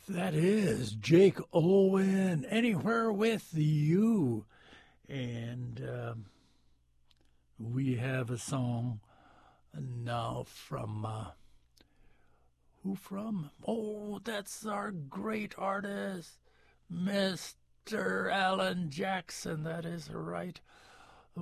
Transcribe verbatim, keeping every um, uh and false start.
That is Jake Owen, Anywhere with You. And um, we have a song now from, uh, who from? Oh, that's our great artist, Mister Alan Jackson. That is right.